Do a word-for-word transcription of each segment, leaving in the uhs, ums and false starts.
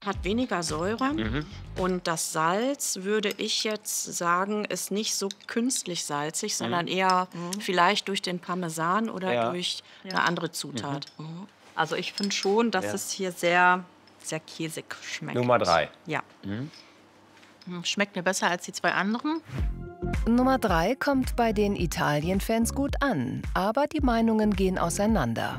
Hat weniger Säure. Mhm. Und das Salz, würde ich jetzt sagen, ist nicht so künstlich salzig, sondern eher vielleicht durch den Parmesan oder Ja. durch Ja. eine andere Zutat. Also ich finde schon, dass Ja. es hier sehr, sehr käsig schmeckt. Nummer drei. Ja. Hm, Schmeckt mir besser als die zwei anderen. Nummer drei kommt bei den Italien-Fans gut an, aber die Meinungen gehen auseinander.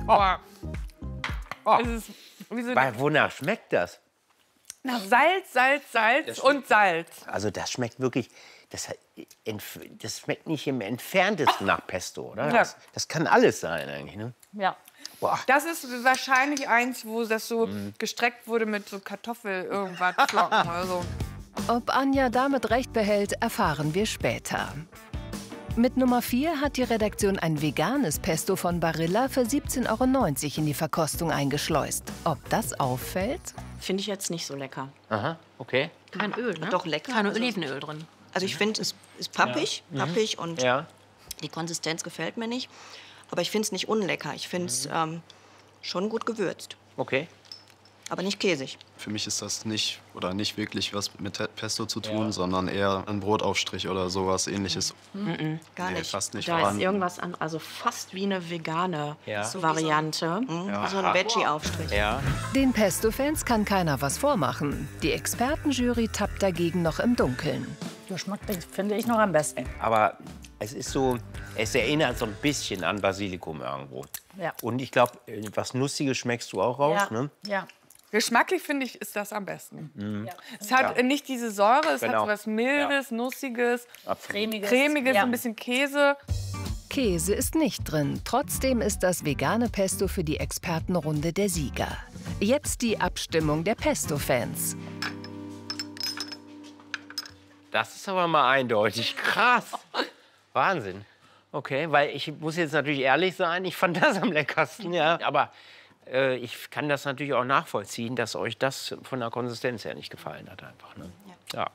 Oh. Es ist wie so Bei wonach schmeckt das? nach Salz, Salz, Salz und Salz. Also das schmeckt wirklich, das, entf- das schmeckt nicht im Entferntesten nach Pesto, oder? Ja. Das, das kann alles sein eigentlich, ne? Ja. Boah. Das ist wahrscheinlich eins, wo das so gestreckt wurde mit so Kartoffel irgendwas Flocken oder so. Ob Anja damit recht behält, erfahren wir später. Mit Nummer vier hat die Redaktion ein veganes Pesto von Barilla für siebzehn Euro neunzig in die Verkostung eingeschleust. Ob das auffällt? Finde ich jetzt nicht so lecker. Aha, okay. Kein Öl, ne? Doch lecker. Kein Also- Olivenöl drin. Also ich finde, es ist pappig, pappig und Ja. die Konsistenz gefällt mir nicht. Aber ich finde es nicht unlecker. Ich finde es ähm, schon gut gewürzt, Okay. aber nicht käsig. Für mich ist das nicht oder nicht wirklich was mit Te- Pesto zu tun, sondern eher ein Brotaufstrich oder sowas Ähnliches. Gar Nee, nicht. fast nicht Da ist vorhanden. irgendwas anderes, also fast wie eine vegane Ja. Variante. So ein Veggie-Aufstrich. Ja. Den Pesto-Fans kann keiner was vormachen. Die Expertenjury tappt dagegen noch im Dunkeln. Geschmacklich finde ich noch am besten. Aber es ist so, es erinnert so ein bisschen an Basilikum irgendwo. Ja. Und ich glaube, was Nussiges schmeckst du auch raus, Ja. ne? Ja. Geschmacklich finde ich, ist das am besten. Ja. Es hat äh, nicht diese Säure, es Genau. hat so was Mildes, Nussiges, Cremiges. Cremiges, Ja. ein bisschen Käse. Käse ist nicht drin. Trotzdem ist das vegane Pesto für die Expertenrunde der Sieger. Jetzt die Abstimmung der Pesto-Fans. Das ist aber mal eindeutig. Krass. Wahnsinn. Okay, weil ich muss jetzt natürlich ehrlich sein, ich fand das am leckersten, ja. Aber äh, ich kann das natürlich auch nachvollziehen, dass euch das von der Konsistenz her nicht gefallen hat einfach. Ne? Ja.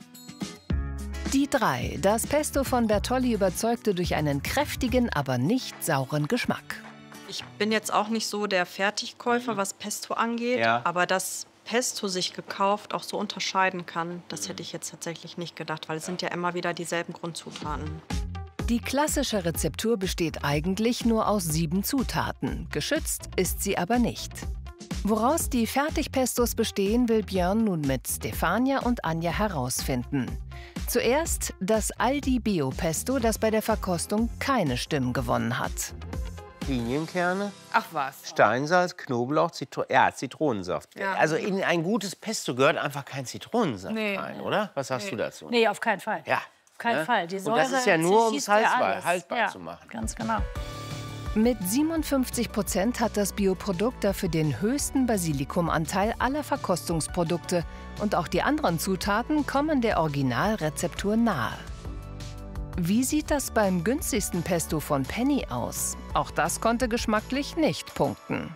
Die drei. Das Pesto von Bertolli überzeugte durch einen kräftigen, aber nicht sauren Geschmack. Ich bin jetzt auch nicht so der Fertigkäufer, was Pesto angeht. Ja. Aber dass Pesto sich gekauft auch so unterscheiden kann, das hätte ich jetzt tatsächlich nicht gedacht. Weil es sind ja immer wieder dieselben Grundzutaten. Die klassische Rezeptur besteht eigentlich nur aus sieben Zutaten. Geschützt ist sie aber nicht. Woraus die Fertigpestos bestehen, will Björn nun mit Stefania und Anja herausfinden. Zuerst das Aldi Bio Pesto, das bei der Verkostung keine Stimmen gewonnen hat. Pinienkerne, Ach was. Steinsalz, Knoblauch, Zitro ja, Zitronensaft. Ja. Also in ein gutes Pesto gehört einfach kein Zitronensaft Nee. rein, oder? Was sagst du dazu? Nee, auf keinen Fall. Ja. Auf keinen Ne? Fall. Die Und Säure das ist ja nur, um es zerschießt ja haltbar, alles. haltbar ja, zu machen. Ganz genau. Mit siebenundfünfzig Prozent hat das Bioprodukt dafür den höchsten Basilikumanteil aller Verkostungsprodukte. Und auch die anderen Zutaten kommen der Originalrezeptur nahe. Wie sieht das beim günstigsten Pesto von Penny aus? Auch das konnte geschmacklich nicht punkten.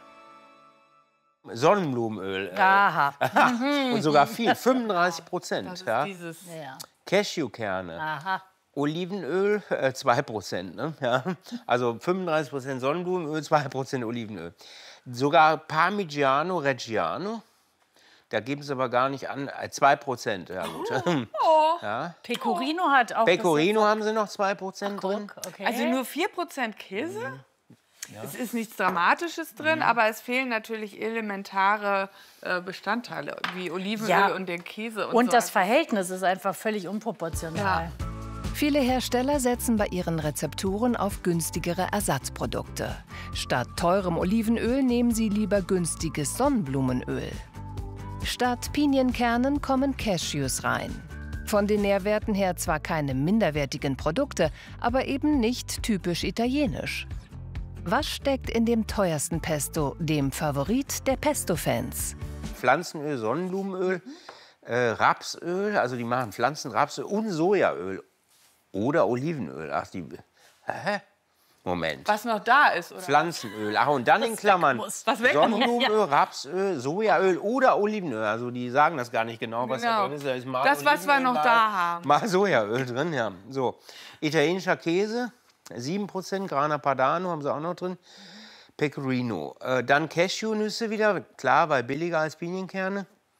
Sonnenblumenöl. äh, Aha. Und sogar viel, fünfunddreißig Prozent. Das ist Ja. dieses. Ja. Cashewkerne, Aha. Olivenöl, äh, zwei Prozent. Ne? Ja. Also fünfunddreißig Prozent Sonnenblumenöl, zwei Prozent Olivenöl. Sogar Parmigiano Reggiano, da geben sie aber gar nicht an, äh, zwei Prozent. Ja, gut. Pecorino hat auch... Pecorino haben sie noch zwei Prozent drin. Guck, okay. Also nur vier Prozent Käse? Es ist nichts Dramatisches drin, aber es fehlen natürlich elementare äh, Bestandteile, wie Olivenöl Ja. und den Käse. Und, Und so. das Verhältnis ist einfach völlig unproportional. Viele Hersteller setzen bei ihren Rezepturen auf günstigere Ersatzprodukte. Statt teurem Olivenöl nehmen sie lieber günstiges Sonnenblumenöl. Statt Pinienkernen kommen Cashews rein. Von den Nährwerten her zwar keine minderwertigen Produkte, aber eben nicht typisch italienisch. Was steckt in dem teuersten Pesto, dem Favorit der Pesto-Fans? Pflanzenöl, Sonnenblumenöl, äh, Rapsöl, also die machen Pflanzenrapsöl und Sojaöl. Oder Olivenöl. Ach, die. Hä? Moment. Was noch da ist, oder? Pflanzenöl. Ach, und dann in Klammern. Was weg muss. Sonnenblumenöl, Rapsöl, Sojaöl oder Olivenöl. Also die sagen das gar nicht genau, was Genau. da drin ist. Da ist mal Das, was wir Olivenöl, noch mal, da haben. Mal Sojaöl drin, ja. So. Italienischer Käse, sieben Prozent. Grana Padano haben sie auch noch drin. Pecorino. Äh, dann Cashewnüsse wieder, klar, weil billiger als Pinienkerne.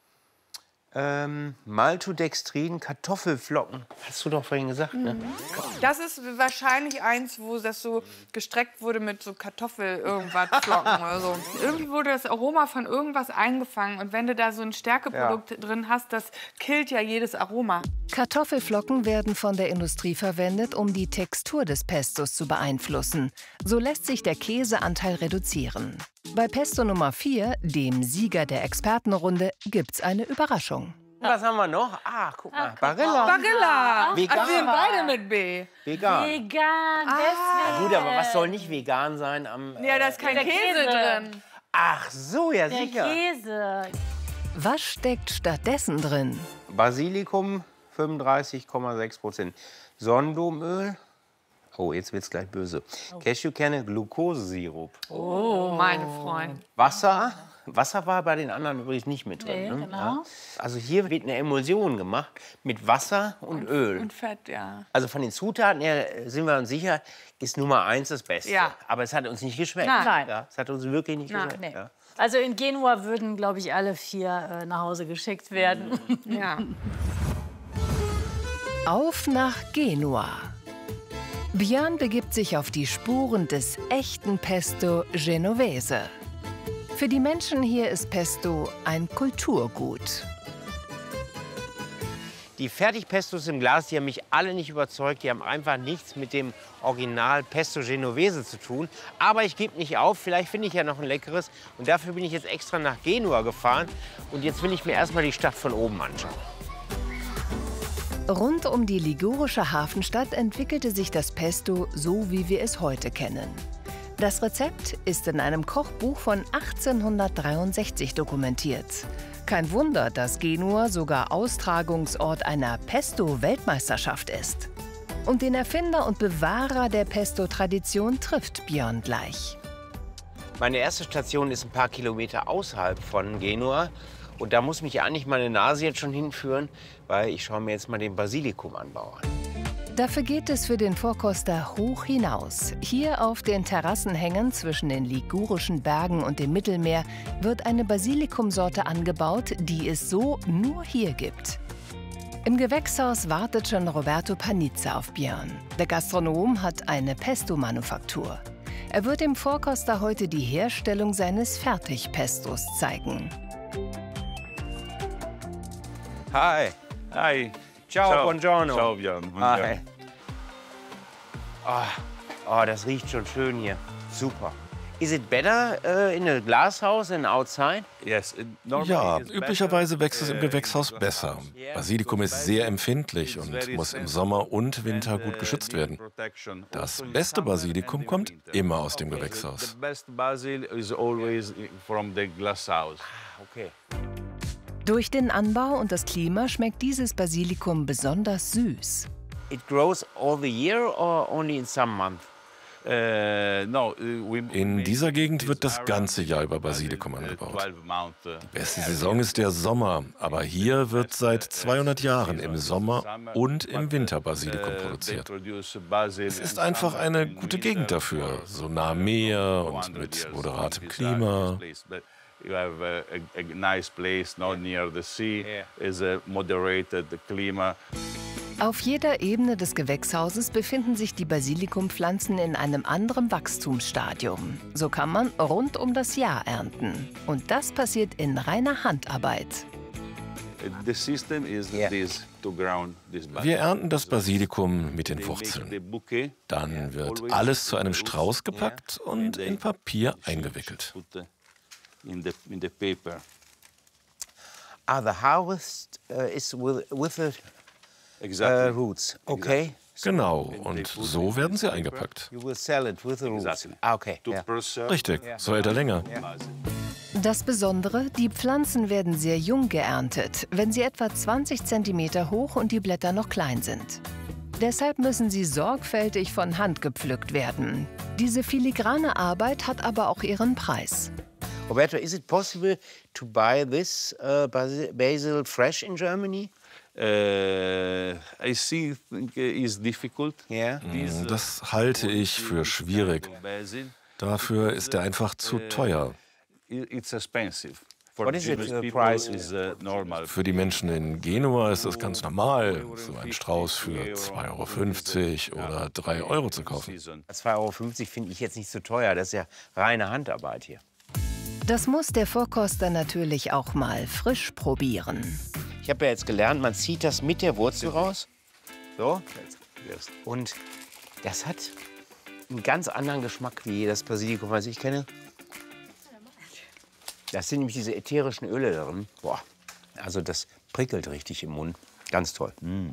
Ähm, Maltodextrin, Kartoffelflocken. Hast du doch vorhin gesagt, ne? Das ist wahrscheinlich eins, wo das so gestreckt wurde mit so Kartoffel irgendwas Flocken oder so. Irgendwie wurde das Aroma von irgendwas eingefangen. Und wenn du da so ein Stärkeprodukt ja. drin hast, das killt ja jedes Aroma. Kartoffelflocken werden von der Industrie verwendet, um die Textur des Pestos zu beeinflussen. So lässt sich der Käseanteil reduzieren. Bei Pesto Nummer vier, dem Sieger der Expertenrunde, gibt's eine Überraschung. Was haben wir noch? Ah, guck mal, Ach, Barilla. Barilla. Vegan. Also wir sind beide mit B. Vegan. Vegan, Ah. deswegen. Gut, aber was soll nicht vegan sein am... Ja, da ist kein Der Käse, Käse. drin. Ach so, ja Der sicher. Käse. Was steckt stattdessen drin? Basilikum, fünfunddreißig Komma sechs Prozent. Sonnenblumenöl. Oh, jetzt wird's gleich böse. Oh. Cashewkerne, Glukosesirup. Oh, meine Freunde. Wasser. Wasser war bei den anderen übrigens nicht mit drin. Nee, ne? genau. Ja. Also hier wird eine Emulsion gemacht mit Wasser und, und Öl. Und Fett, ja. Also von den Zutaten her sind wir uns sicher, ist Nummer eins das Beste. Ja. Aber es hat uns nicht geschmeckt. Nein. Ja, es hat uns wirklich nicht Nein. geschmeckt. Nee. Ja. Also in Genua würden, glaube ich, alle vier äh, nach Hause geschickt werden. Ja. Auf nach Genua. Björn begibt sich auf die Spuren des echten Pesto Genovese. Für die Menschen hier ist Pesto ein Kulturgut. Die Fertigpestos im Glas, die haben mich alle nicht überzeugt. Die haben einfach nichts mit dem Original Pesto Genovese zu tun. Aber ich gebe nicht auf, vielleicht finde ich ja noch ein leckeres. Und dafür bin ich jetzt extra nach Genua gefahren. Und jetzt will ich mir erstmal die Stadt von oben anschauen. Rund um die ligurische Hafenstadt entwickelte sich das Pesto so, wie wir es heute kennen. Das Rezept ist in einem Kochbuch von achtzehnhundertdreiundsechzig dokumentiert. Kein Wunder, dass Genua sogar Austragungsort einer Pesto-Weltmeisterschaft ist. Und den Erfinder und Bewahrer der Pesto-Tradition trifft Björn gleich. Meine erste Station ist ein paar Kilometer außerhalb von Genua. Und da muss mich eigentlich meine Nase jetzt schon hinführen, weil ich schaue mir jetzt mal den Basilikumanbau an. Dafür geht es für den Vorkoster hoch hinaus. Hier auf den Terrassenhängen zwischen den ligurischen Bergen und dem Mittelmeer wird eine Basilikumsorte angebaut, die es so nur hier gibt. Im Gewächshaus wartet schon Roberto Panizza auf Björn. Der Gastronom hat eine Pesto-Manufaktur. Er wird dem Vorkoster heute die Herstellung seines Fertigpestos zeigen. Hi. Hi. Ciao, Ciao. buongiorno. Ciao, Björn. Hi. Oh, oh, das riecht schon schön hier. Super. Is it better uh, in a glasshouse than outside? Yes, it normally Ja, is üblicherweise better, wächst es im uh, Gewächshaus in besser. glasshouse. Basilikum ist sehr empfindlich und Very muss im sensitive Sommer und Winter and, gut uh, geschützt need werden. protection. Das Also in beste summer Basilikum and in kommt winter. immer aus dem Okay. Gewächshaus. The best basil is always from the glasshouse. Okay. Durch den Anbau und das Klima schmeckt dieses Basilikum besonders süß. It grows all the year or only in some month? Uh, no, uh, we In make dieser Gegend wird das around ganze Jahr über basil, Basilikum uh, angebaut. twelve month, uh, Die beste Saison ist der Sommer, aber hier wird seit zweihundert Jahren im Sommer und im Winter Basilikum produziert. Es ist einfach eine gute Gegend dafür, so nah am Meer und mit moderatem Klima. You have a, a, a nice place, not near the sea, is a moderated clima. Auf jeder Ebene des Gewächshauses befinden sich die Basilikumpflanzen in einem anderen Wachstumsstadium. So kann man rund um das Jahr ernten. Und das passiert in reiner Handarbeit. The system is Yeah. this to ground this basil. Wir ernten das Basilikum mit den They make the Wurzeln. bouquet, Dann wird always alles zu einem loose, Strauß gepackt yeah, und and they in Papier should eingewickelt. put the- in the in the paper. Ah, the harvest uh, is with, with the uh, Exactly. roots. Okay. Genau, und so werden sie eingepackt. You will sell it with the roots. Exactly. Ah, okay. To Yeah. preserve Richtig, so hält er länger. basil. Das Besondere, die Pflanzen werden sehr jung geerntet, wenn sie etwa zwanzig Zentimeter hoch und die Blätter noch klein sind. Deshalb müssen sie sorgfältig von Hand gepflückt werden. Diese filigrane Arbeit hat aber auch ihren Preis. Roberto, is it possible to buy this uh, basil, basil fresh in Germany? Uh, I see think uh, is difficult. Yeah. This, uh, Das halte ich für schwierig. basil, Dafür ist er einfach zu teuer. i- it's expensive. What is it, uh, price? Für die Menschen in Genua ist es ganz normal, so einen Strauß für zwei Euro fünfzig oder drei Euro zu kaufen. zwei Euro fünfzig finde ich jetzt nicht so teuer. Das ist ja reine Handarbeit hier. Das muss der Vorkoster natürlich auch mal frisch probieren. Ich habe ja jetzt gelernt, man zieht das mit der Wurzel raus. So. Und das hat einen ganz anderen Geschmack wie das Basilikum, was ich kenne. Das sind nämlich diese ätherischen Öle darin. Boah, also das prickelt richtig im Mund. Ganz toll. Mm.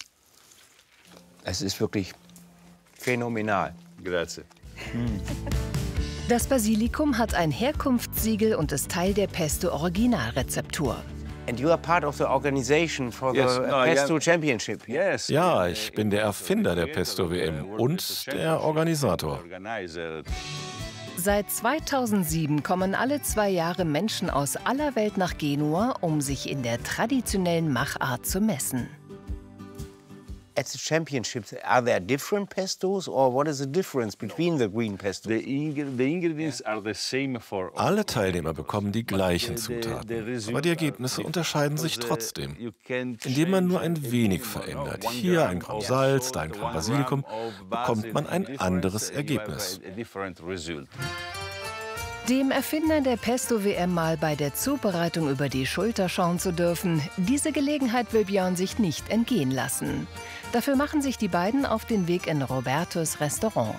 Es ist wirklich phänomenal. Grazie. Mm. Das Basilikum hat ein Herkunftssiegel und ist Teil der Pesto-Originalrezeptur. And you are part of the organization for the Yes, no, Pesto yeah. Championship. Yes. Ja, ich bin der Erfinder der Pesto-W M und der Organisator. Seit zweitausendsieben kommen alle zwei Jahre Menschen aus aller Welt nach Genua, um sich in der traditionellen Machart zu messen. At the championships, are there different pestos or what is the difference between the green pesto? The, ing the ingredients are the same for all. Alle Teilnehmer bekommen die gleichen Zutaten, aber die Ergebnisse unterscheiden sich trotzdem, indem man nur ein wenig verändert. Hier ein Gramm Salz, da ein Gramm Basilikum, bekommt man ein anderes Ergebnis. Dem Erfinder der Pesto-W M mal bei der Zubereitung über die Schulter schauen zu dürfen, diese Gelegenheit will Björn sich nicht entgehen lassen. Dafür machen sich die beiden auf den Weg in Robertos Restaurant.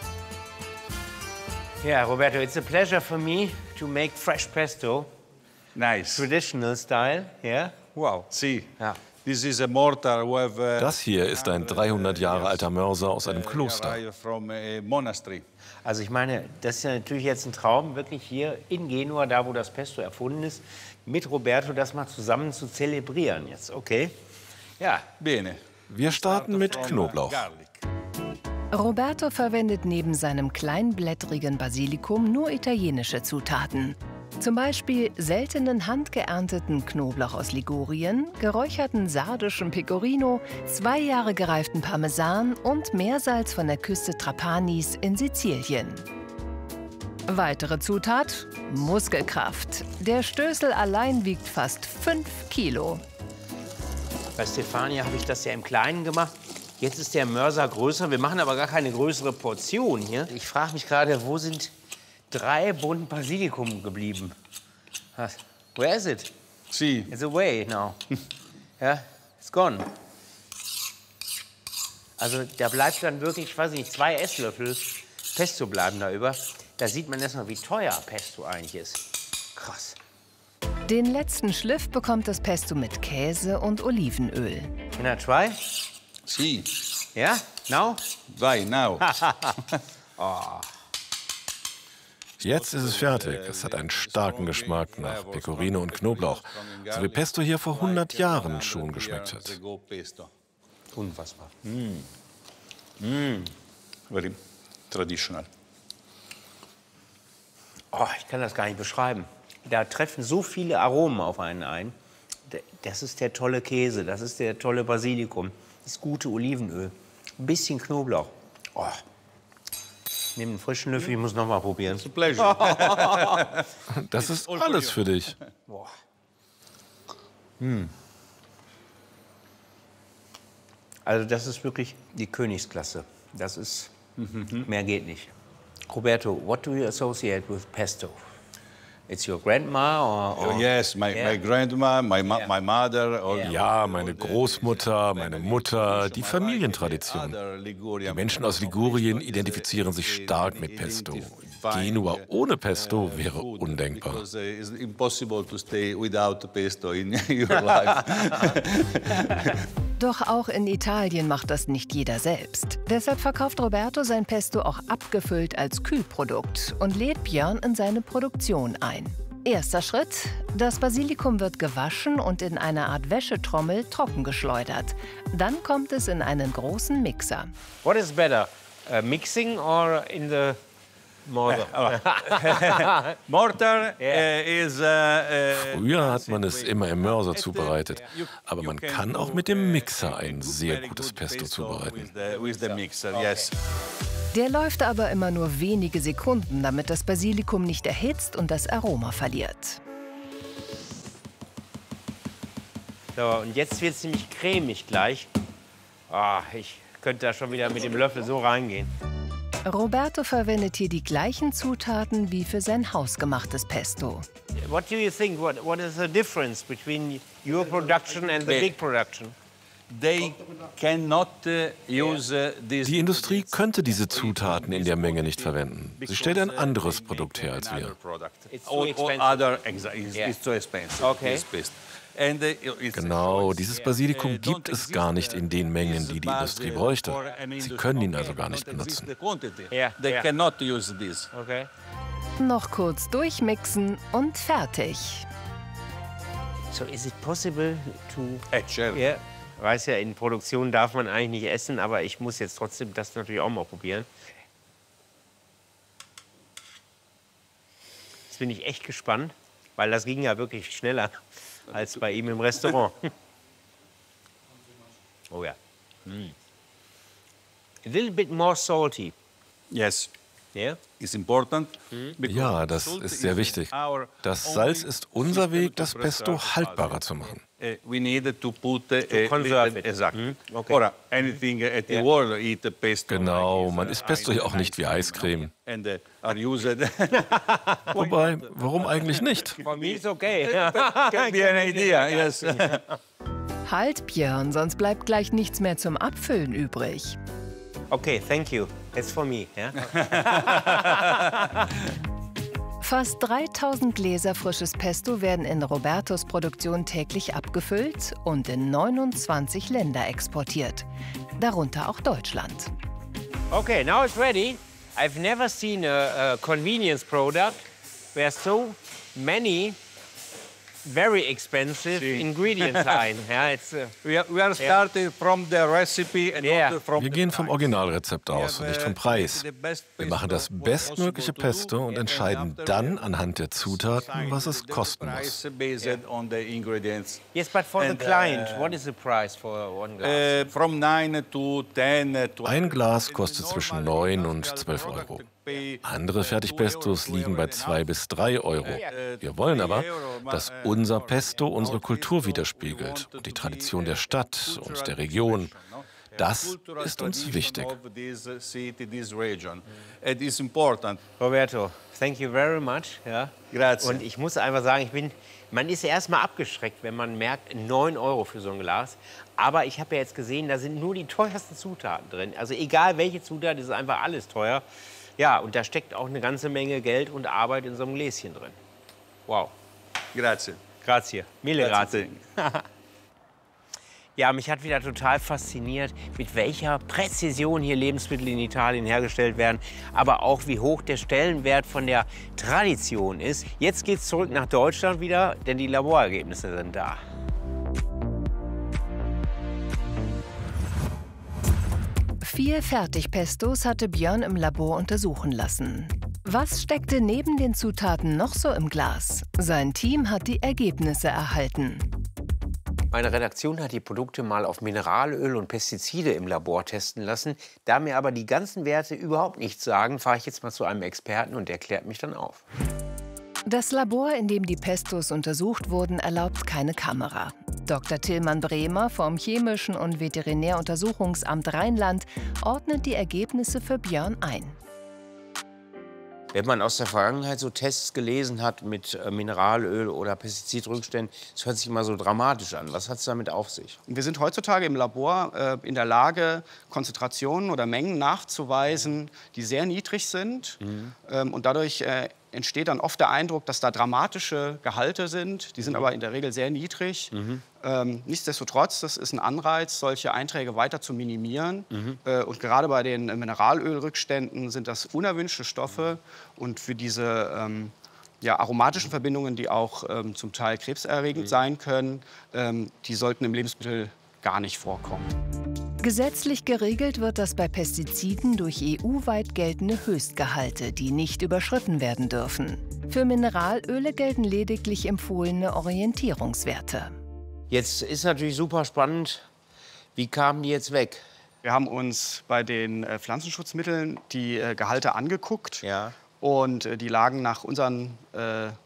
Yeah, Roberto, it's a pleasure for me to make fresh pesto. Nice. Traditional style, yeah? Wow. See, ja. This is a mortar we have, uh, Das hier ist ein dreihundert Jahre alter Mörser aus einem Kloster. From a monastery. Also ich meine, das ist ja natürlich jetzt ein Traum, wirklich hier in Genua, da wo das Pesto erfunden ist, mit Roberto das mal zusammen zu zelebrieren jetzt, okay? Ja. Bene. Wir starten mit Knoblauch. Roberto verwendet neben seinem kleinblättrigen Basilikum nur italienische Zutaten. Zum Beispiel seltenen handgeernteten Knoblauch aus Ligurien, geräucherten sardischen Pecorino, zwei Jahre gereiften Parmesan und Meersalz von der Küste Trapanis in Sizilien. Weitere Zutat: Muskelkraft. Der Stößel allein wiegt fast fünf Kilo. Bei Stefania habe ich das ja im Kleinen gemacht. Jetzt ist der Mörser größer. Wir machen aber gar keine größere Portion hier. Ich frage mich gerade, wo sind drei Bund Basilikum geblieben? Was? Where is it? See. It's away now. Ja, it's gone. Also da bleibt dann wirklich, ich weiß nicht, zwei Esslöffel Pesto bleiben da über. Da sieht man erstmal, wie teuer Pesto eigentlich ist. Krass. Den letzten Schliff bekommt das Pesto mit Käse und Olivenöl. Can I try? See. Ja? Now? Vai, now. Oh. Jetzt ist es fertig. Es hat einen starken Geschmack nach Pecorino und Knoblauch, so wie Pesto hier vor hundert Jahren schon geschmeckt hat. Unfassbar. Mm. Mm. Very traditional. Oh, ich kann das gar nicht beschreiben. Da treffen so viele Aromen auf einen ein. Das ist der tolle Käse, das ist der tolle Basilikum, das gute Olivenöl, ein bisschen Knoblauch. Oh. Nimm einen frischen Löffel, ich muss noch mal probieren. It's a pleasure. Das ist alles für dich. Boah. Hm. Also das ist wirklich die Königsklasse. Das ist, mehr geht nicht. Roberto, what do you associate with pesto? It's your grandma or? or Yes, my, yeah. my grandma, my, ma my mother. Or Ja, meine Großmutter, meine Mutter, die Familientradition. Die Menschen aus Ligurien identifizieren sich stark mit Pesto. Genua ohne Pesto wäre undenkbar. Because it's impossible to stay without pesto in your life. Doch auch in Italien macht das nicht jeder selbst. Deshalb verkauft Roberto sein Pesto auch abgefüllt als Kühlprodukt und lädt Björn in seine Produktion ein. Erster Schritt: Das Basilikum wird gewaschen und in einer Art Wäschetrommel trockengeschleudert. Dann kommt es in einen großen Mixer. What is better, uh, mixing or in the mortar? Mortar uh, is. Uh, uh, Früher hat man es immer im Mörser zubereitet, aber man kann auch mit dem Mixer ein sehr gutes Pesto zubereiten. with the, with the mixer, yes. Der läuft aber immer nur wenige Sekunden, damit das Basilikum nicht erhitzt und das Aroma verliert. So, und jetzt wird es nämlich cremig gleich. Oh, ich könnte da schon wieder mit dem Löffel so reingehen. Roberto verwendet hier die gleichen Zutaten wie für sein hausgemachtes Pesto. What do you think? What, what is the difference between your production and the big production? They cannot use this. Die Industrie könnte diese Zutaten in der Menge nicht verwenden. Sie stellt ein anderes Produkt her als wir. It's too expensive. Other, it's, Yeah. it's too expensive. Okay. This paste. And, uh, it's- Genau, dieses Basilikum uh, gibt don't es gar nicht in den Mengen, die die Industrie bräuchte. Sie können ihn also gar nicht benutzen. The quantity. Yeah, They yeah. cannot use this. Okay. Noch kurz durchmixen und fertig. So is it possible to... Actually. Yeah. Weiß ja, in Produktion darf man eigentlich nicht essen, aber ich muss jetzt trotzdem das natürlich auch mal probieren. Jetzt bin ich echt gespannt, weil das ging ja wirklich schneller als bei ihm im Restaurant. Oh ja. Mm. A little bit more salty. Yes. Yeah? It's important. because Ja, das salt ist sehr wichtig. our Das only Salz ist unser Weg, das system to Pesto preserve haltbarer zu machen. Uh, we needed to put uh, a conserve little- it. Exact. Mhm, okay. Or anything at the Yeah. world eat the pesto. Genau, like man this, isst uh, Pesto ja auch ice nicht wie Eiscreme. And uh, are used. Wobei, warum eigentlich nicht? For me it's okay. Can be an idea. Yes. Halt, Björn, sonst bleibt gleich nichts mehr zum Abfüllen übrig. Okay, thank you. It's for me. Yeah? Fast dreitausend Gläser frisches Pesto werden in Robertos Produktion täglich abgefüllt und in neunundzwanzig Länder exportiert, darunter auch Deutschland. Okay, now it's ready. I've never seen a, a convenience product where so many very expensive ingredients are in. Yeah, it's, uh, we are, we are starting from the recipe and Yeah. not from Wir the gehen vom Originalrezept aus und nicht vom Preis. the best Wir machen das bestmögliche Pesto und entscheiden dann anhand der Zutaten, was es kosten muss. price based on the ingredients. yes, but for the And, uh, client, what is the price for one glass? Uh, from nine to ten. uh, to Ein Glas kostet zwischen neun und zwölf Euro. Andere Fertigpestos liegen bei zwei bis drei Euro. Wir wollen aber, dass unser Pesto unsere Kultur widerspiegelt und die Tradition der Stadt und der Region. Das ist uns wichtig. It is important. Roberto, thank you very much. Ja. Grazie. Und ich muss einfach sagen, ich bin, man ist erstmal abgeschreckt, wenn man merkt, neun Euro für so ein Glas. Aber ich habe ja jetzt gesehen, da sind nur die teuersten Zutaten drin. Also egal welche Zutat, ist einfach alles teuer. Ja, und da steckt auch eine ganze Menge Geld und Arbeit in so einem Gläschen drin. Wow. Grazie. Grazie. Mille grazie. Grazie. Ja, mich hat wieder total fasziniert, mit welcher Präzision hier Lebensmittel in Italien hergestellt werden, aber auch wie hoch der Stellenwert von der Tradition ist. Jetzt geht's zurück nach Deutschland wieder, denn die Laborergebnisse sind da. Vier Fertigpestos hatte Björn im Labor untersuchen lassen. Was steckte neben den Zutaten noch so im Glas? Sein Team hat die Ergebnisse erhalten. Meine Redaktion hat die Produkte mal auf Mineralöl und Pestizide im Labor testen lassen. Da mir aber die ganzen Werte überhaupt nichts sagen, fahre ich jetzt mal zu einem Experten und der klärt mich dann auf. Das Labor, in dem die Pestos untersucht wurden, erlaubt keine Kamera. Doktor Tillmann Bremer vom Chemischen und Veterinäruntersuchungsamt Rheinland ordnet die Ergebnisse für Björn ein. Wenn man aus der Vergangenheit so Tests gelesen hat mit äh, Mineralöl oder Pestizidrückständen, das hört sich immer so dramatisch an. Was hat es damit auf sich? Wir sind heutzutage im Labor äh, in der Lage, Konzentrationen oder Mengen nachzuweisen, die sehr niedrig sind. Mhm. Ähm, und dadurch äh, entsteht dann oft der Eindruck, dass da dramatische Gehalte sind. Die sind aber in der Regel sehr niedrig. Mhm. Ähm, nichtsdestotrotz, das ist ein Anreiz, solche Einträge weiter zu minimieren. Mhm. Äh, und gerade bei den Mineralölrückständen sind das unerwünschte Stoffe. Und für diese ähm, ja, aromatischen Verbindungen, die auch ähm, zum Teil krebserregend mhm. sein können, ähm, die sollten im Lebensmittel gar nicht vorkommen. Gesetzlich geregelt wird das bei Pestiziden durch E U-weit geltende Höchstgehalte, die nicht überschritten werden dürfen. Für Mineralöle gelten lediglich empfohlene Orientierungswerte. Jetzt ist natürlich super spannend, wie kamen die jetzt weg? Wir haben uns bei den äh, Pflanzenschutzmitteln die äh, Gehalte angeguckt. Ja. Und äh, die lagen nach unseren äh,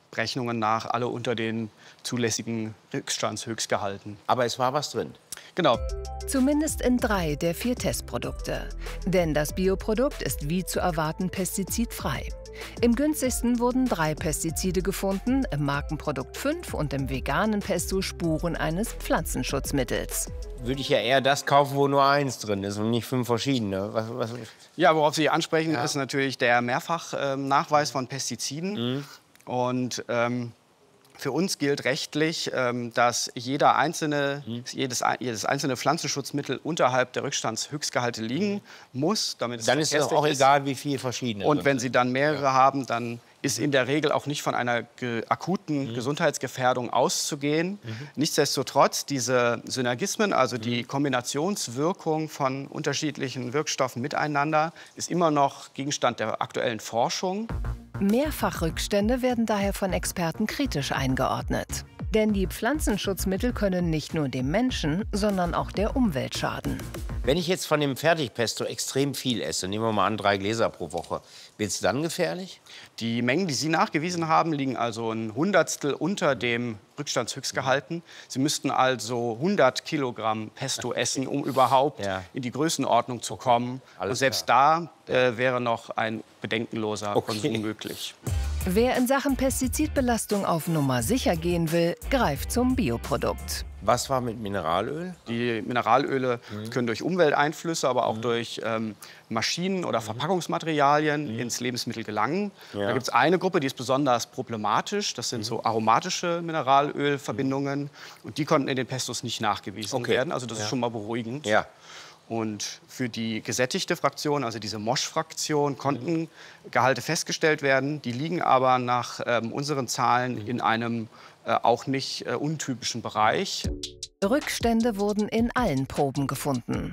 Berechnungen nach alle unter den zulässigen Rückstandshöchstgehalten. Aber es war was drin? Genau. Zumindest in drei der vier Testprodukte. Denn das Bioprodukt ist wie zu erwarten pestizidfrei. Im günstigsten wurden drei Pestizide gefunden, im Markenprodukt fünf und im veganen Pesto Spuren eines Pflanzenschutzmittels. Würde ich ja eher das kaufen, wo nur eins drin ist und nicht fünf verschiedene. Was, was? Ja, worauf Sie ansprechen, ja. ist natürlich der Mehrfachnachweis von Pestiziden. Mhm. Und ähm, für uns gilt rechtlich, ähm, dass jeder einzelne, mhm. jedes, jedes einzelne Pflanzenschutzmittel unterhalb der Rückstandshöchstgehalte liegen muss. Damit es dann ist es auch ist. egal, wie viele verschiedene. Und wenn Sie dann mehrere ja. haben, dann ist in der Regel auch nicht von einer ge akuten mhm. Gesundheitsgefährdung auszugehen. Mhm. Nichtsdestotrotz, diese Synergismen, also mhm. die Kombinationswirkung von unterschiedlichen Wirkstoffen miteinander, ist immer noch Gegenstand der aktuellen Forschung. Mehrfachrückstände werden daher von Experten kritisch eingeordnet. Denn die Pflanzenschutzmittel können nicht nur dem Menschen, sondern auch der Umwelt schaden. Wenn ich jetzt von dem Fertigpesto extrem viel esse, nehmen wir mal an, drei Gläser pro Woche, wird es dann gefährlich? Die Mengen, die Sie nachgewiesen haben, liegen also ein Hundertstel unter dem Rückstandshöchstgehalten. Sie müssten also hundert Kilogramm Pesto essen, um überhaupt ja. in die Größenordnung zu kommen. Alles Und selbst klar. da äh, wäre noch ein bedenkenloser okay. Konsum möglich. Wer in Sachen Pestizidbelastung auf Nummer sicher gehen will, greift zum Bioprodukt. Was war mit Mineralöl? Die Mineralöle mhm. können durch Umwelteinflüsse, aber auch mhm. durch ähm, Maschinen- oder mhm. Verpackungsmaterialien mhm. ins Lebensmittel gelangen. Ja. Da gibt es eine Gruppe, die ist besonders problematisch. Das sind mhm. so aromatische Mineralölverbindungen. Mhm. Und die konnten in den Pestos nicht nachgewiesen okay. werden. Also das ja. ist schon mal beruhigend. Ja. Und für die gesättigte Fraktion, also diese Mosch-Fraktion, konnten mhm. Gehalte festgestellt werden. Die liegen aber nach ähm, unseren Zahlen mhm. in einem äh, auch nicht äh, untypischen Bereich. Rückstände wurden in allen Proben gefunden.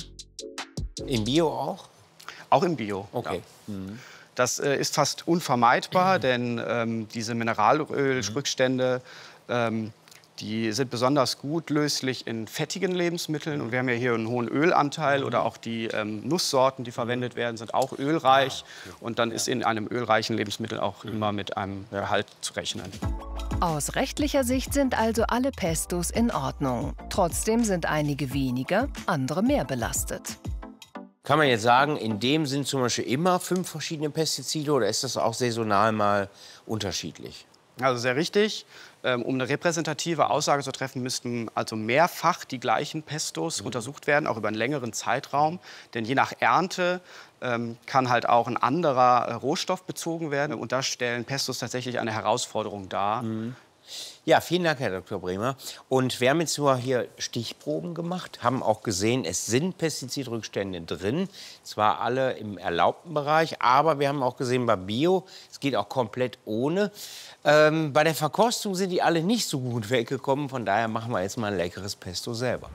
Im Bio auch? Auch im Bio. Okay. Ja. Mhm. Das äh, ist fast unvermeidbar, mhm. denn ähm, diese Mineralölrückstände ähm, die sind besonders gut löslich in fettigen Lebensmitteln. Und wir haben ja hier einen hohen Ölanteil. Oder auch die ähm, Nusssorten, die verwendet werden, sind auch ölreich. Und dann ist in einem ölreichen Lebensmittel auch immer mit einem Gehalt zu rechnen. Aus rechtlicher Sicht sind also alle Pestos in Ordnung. Trotzdem sind einige weniger, andere mehr belastet. Kann man jetzt sagen, in dem sind zum Beispiel immer fünf verschiedene Pestizide oder ist das auch saisonal mal unterschiedlich? Also sehr richtig. Um eine repräsentative Aussage zu treffen, müssten also mehrfach die gleichen Pestos mhm. untersucht werden, auch über einen längeren Zeitraum. Denn je nach Ernte ähm, kann halt auch ein anderer äh, Rohstoff bezogen werden. Und da stellen Pestos tatsächlich eine Herausforderung dar. Mhm. Ja, vielen Dank, Herr Doktor Bremer. Und wir haben jetzt nur hier Stichproben gemacht, haben auch gesehen, es sind Pestizidrückstände drin. Zwar alle im erlaubten Bereich, aber wir haben auch gesehen, bei Bio, es geht auch komplett ohne. Ähm, bei der Verkostung sind die alle nicht so gut weggekommen. Von daher machen wir jetzt mal ein leckeres Pesto selber.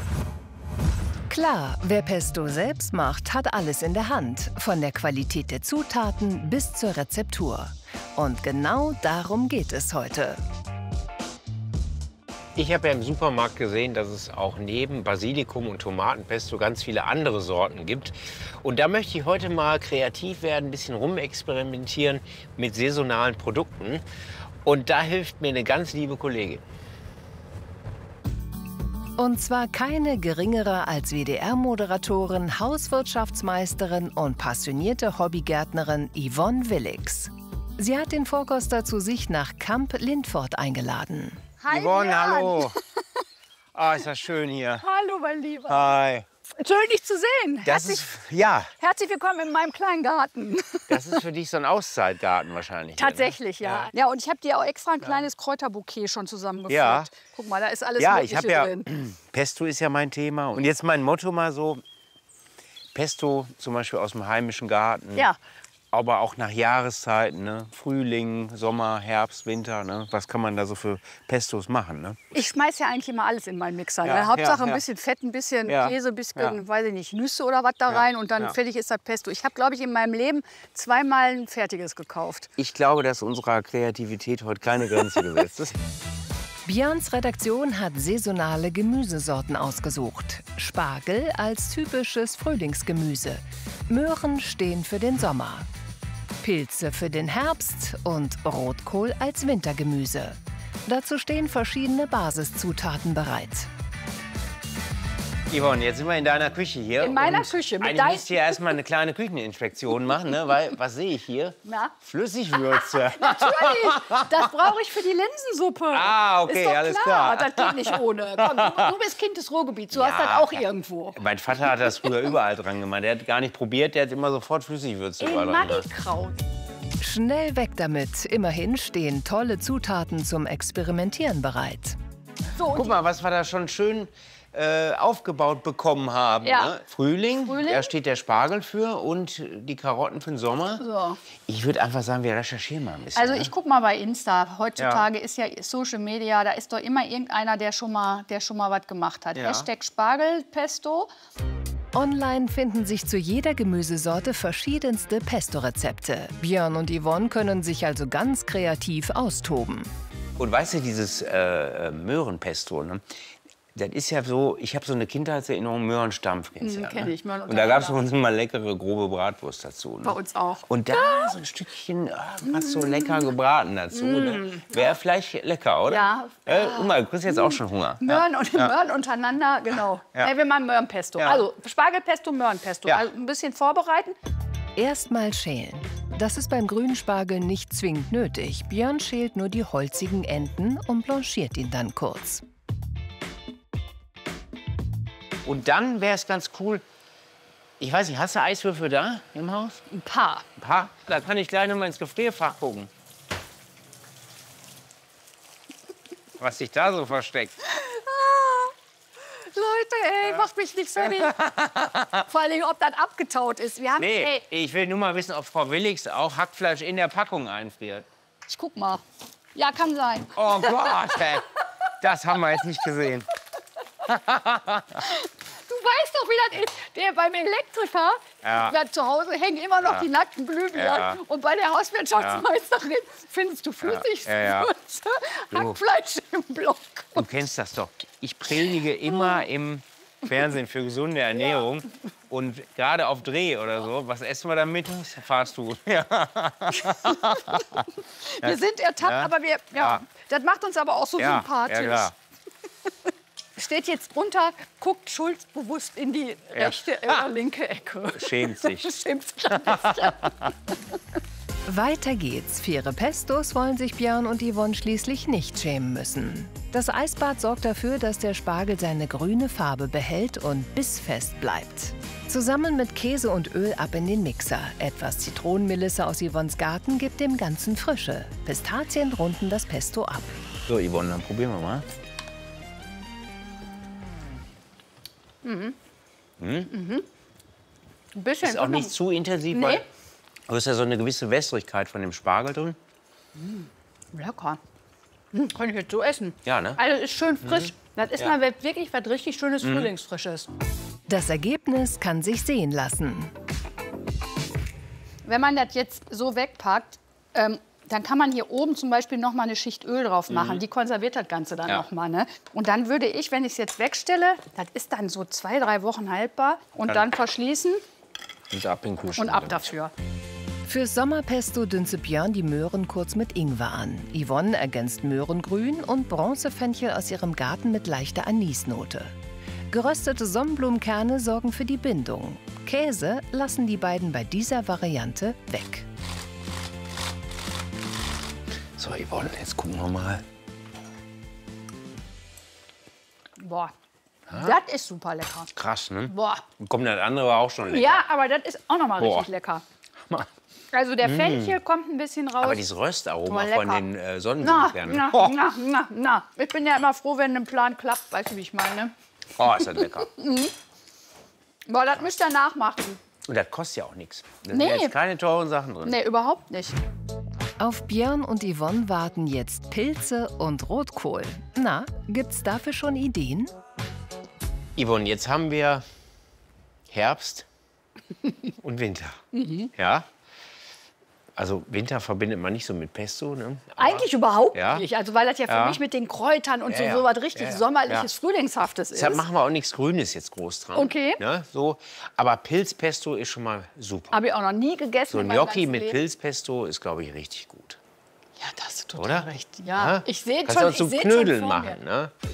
Klar, wer Pesto selbst macht, hat alles in der Hand. Von der Qualität der Zutaten bis zur Rezeptur. Und genau darum geht es heute. Ich habe ja im Supermarkt gesehen, dass es auch neben Basilikum und Tomatenpesto ganz viele andere Sorten gibt. Und da möchte ich heute mal kreativ werden, ein bisschen rumexperimentieren mit saisonalen Produkten. Und da hilft mir eine ganz liebe Kollegin. Und zwar keine geringere als W D R-Moderatorin, Hauswirtschaftsmeisterin und passionierte Hobbygärtnerin Yvonne Willix. Sie hat den Vorkoster zu sich nach Kamp-Lindfort eingeladen. Hi, Yvonne, Jan. hallo. Ah, ist das schön hier. Hallo, mein Lieber. Hi. Schön, dich zu sehen. Das herzlich, ist, ja. Herzlich willkommen in meinem kleinen Garten. Das ist für dich so ein Auszeitgarten wahrscheinlich. Tatsächlich, hier, ne? ja. Ja, und ich habe dir auch extra ein kleines Kräuterbouquet schon zusammengeführt. Ja. Guck mal, da ist alles ja, Mögliche ich hab ja, drin. Pesto ist ja mein Thema. Und jetzt mein Motto mal so, Pesto zum Beispiel aus dem heimischen Garten. Ja. Aber auch nach Jahreszeiten, ne? Frühling, Sommer, Herbst, Winter. Ne? Was kann man da so für Pestos machen? Ne? Ich schmeiß ja eigentlich immer alles in meinen Mixer. Ja, ne? Hauptsache ja, ein ja. bisschen Fett, ein bisschen Ja, Käse, ein bisschen, ja. weiß ich nicht, Nüsse oder was da Ja, rein. Und dann ja. fertig ist das Pesto. Ich habe, glaube ich, in meinem Leben zweimal ein fertiges gekauft. Ich glaube, dass unserer Kreativität heute keine Grenze gesetzt ist. Björns Redaktion hat saisonale Gemüsesorten ausgesucht. Spargel als typisches Frühlingsgemüse. Möhren stehen für den Sommer. Pilze für den Herbst und Rotkohl als Wintergemüse. Dazu stehen verschiedene Basiszutaten bereit. Yvonne, jetzt sind wir in deiner Küche hier. In meiner und Küche. Mit Du musst hier erstmal eine kleine Kücheninspektion machen, ne? Weil, was sehe ich hier? Na? Flüssigwürze. Natürlich, das brauche ich für die Linsensuppe. Ah, okay, Ist doch alles klar. klar. Das geht nicht ohne. Komm, du, du bist Kind des Ruhrgebiets, du hast das auch irgendwo. Mein Vater hat das früher überall dran gemacht. Der hat gar nicht probiert, der hat immer sofort Flüssigwürze Ey, überall dran gemacht. Maggi-Kraut. Schnell weg damit. Immerhin stehen tolle Zutaten zum Experimentieren bereit. So, Guck mal, was wir da schon schön äh, aufgebaut bekommen haben. Ja. Ne? Frühling, Frühling. da steht der Spargel für und die Karotten für den Sommer. So. Ich würde einfach sagen, wir recherchieren mal ein bisschen. Also ne? ich guck mal bei Insta. Heutzutage ist ja Social Media, da ist doch immer irgendeiner, der schon mal, der schon mal was gemacht hat. Ja. Hashtag Spargelpesto. Online finden sich zu jeder Gemüsesorte verschiedenste Pesto-Rezepte. Björn und Yvonne können sich also ganz kreativ austoben. Und weißt du, dieses äh, Möhrenpesto, ne? Das ist ja so, ich habe so eine Kindheitserinnerung, Möhrenstampf. Kennst du ja, kenn ne? ich, Möhren Und da gab es für uns immer leckere, grobe Bratwurst dazu. Ne? Bei uns auch. Und da so ein Stückchen, ah, was so lecker gebraten dazu. Ne? Wäre vielleicht lecker, oder? Ja. Äh, guck mal, du kriegst jetzt auch schon Hunger. Möhren, ja. und, ja. Möhren untereinander, genau. Ja. Ja, wir machen Möhrenpesto. Ja. Also Spargelpesto, Möhrenpesto. Ja. Also ein bisschen vorbereiten. Erstmal schälen. Das ist beim grünen Spargel nicht zwingend nötig. Björn schält nur die holzigen Enden und blanchiert ihn dann kurz. Und dann wäre es ganz cool, ich weiß nicht, hast du Eiswürfel da im Haus? Ein paar. Ein paar? Da kann ich gleich noch mal ins Gefrierfach gucken. Was sich da so versteckt. Leute, ey, macht mich nicht fertig. Vor allem, ob das abgetaut ist. Wir haben, Nee, ey, ich will nur mal wissen, ob Frau Willigs auch Hackfleisch in der Packung einfriert. ich guck mal. Ja, kann sein. Oh Gott, ey. Das haben wir jetzt nicht gesehen. Du weißt doch, wie das ist. Der beim Elektriker, Ja. da zu Hause hängen immer noch Ja. die nackten Glühbirnen. Ja. Und bei der Hauswirtschaftsmeisterin findest du Flüssigwürze, Ja, ja, ja. Du. Hackfleisch im Block. Du kennst das doch. Ich predige immer im Fernsehen für gesunde Ernährung. Und gerade auf Dreh oder so, was essen wir damit? Fast Food. Ja. Wir sind ertappt, Ja. aber wir, ja, Ja. das macht uns aber auch so Ja, sympathisch. ja, klar. Steht jetzt drunter, guckt Schulz bewusst in die rechte oder linke Ecke. Schämt sich. Schämt sich ein bisschen. Weiter geht's. Faire Pestos wollen sich Björn und Yvonne schließlich nicht schämen müssen. Das Eisbad sorgt dafür, dass der Spargel seine grüne Farbe behält und bissfest bleibt. Zusammen mit Käse und Öl ab in den Mixer. Etwas Zitronenmelisse aus Yvonnes Garten gibt dem Ganzen Frische. Pistazien runden das Pesto ab. So, Yvonne, dann probieren wir mal. Mhm. Hm? Mhm. Ein bisschen. Ist auch nicht zu intensiv, Nee. weil du hast ja so eine gewisse Wässrigkeit von dem Spargel drin. Mm, lecker. Hm, kann ich jetzt so essen. Ja, ne? Also ist schön frisch. Das ist Ja. mal wirklich was richtig schönes Mhm. Frühlingsfrisches. Das Ergebnis kann sich sehen lassen. Wenn man das jetzt so wegpackt, ähm, dann kann man hier oben zum Beispiel noch mal eine Schicht Öl drauf machen. Mhm. Die konserviert das Ganze dann Ja. noch mal. Ne? Und dann würde ich, wenn ich es jetzt wegstelle, das ist dann so zwei, drei Wochen haltbar, und Dann- dann verschließen Und ab in den Kuhstall. und ab dafür. Fürs Sommerpesto dünstet Björn die Möhren kurz mit Ingwer an. Yvonne ergänzt Möhrengrün und Bronzefenchel aus ihrem Garten mit leichter Anisnote. Geröstete Sonnenblumenkerne sorgen für die Bindung. Käse lassen die beiden bei dieser Variante weg. So, Yvonne, jetzt gucken wir mal. Boah, Ha? das ist super lecker. Krass, ne? Boah. Kommt das andere war auch schon lecker. Ja, aber das ist auch noch mal Boah. richtig lecker. Also der Mm. Fenchel kommt ein bisschen raus. Aber dieses Röstaroma Oh, von lecker. den äh, Na, Sonnenblumenkernen. na, Oh. na, na, na. Ich bin ja immer froh, wenn ein Plan klappt. Weißt du, wie ich meine? oh, ist das lecker. Mhm. Boah, das müsst ihr nachmachen. Und das kostet ja auch nichts. Da Nee. sind jetzt keine teuren Sachen drin. Nee, überhaupt nicht. Auf Björn und Yvonne warten jetzt Pilze und Rotkohl. Na, gibt's dafür schon Ideen? Yvonne, jetzt haben wir Herbst und Winter. Mhm. Ja? Also Winter verbindet man nicht so mit Pesto, ne? Aber, Eigentlich überhaupt ja. nicht. Also weil das ja für Ja. mich mit den Kräutern und Ja, so, ja. so was richtig Ja, ja. sommerliches, Ja. frühlingshaftes ist. Deshalb machen wir auch nichts Grünes jetzt groß dran. Okay. Ne? So. Aber Pilzpesto ist schon mal super. Habe ich auch noch nie gegessen. So in ein meinem Gnocchi ganzen mit Leben. Pilzpesto ist, glaube ich, richtig gut. Ja, das ist total Oder? recht. Ja, Ja? ich sehe Kannst schon, du auch ich zum seh Knödeln schon vor machen, mir. ne?